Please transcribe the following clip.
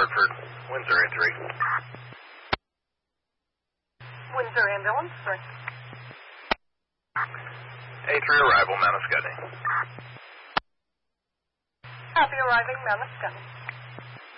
Hartford, Windsor A3. Windsor ambulance, sir. A3 arrival, Mount Scottney. Copy arriving, Mount Scottney.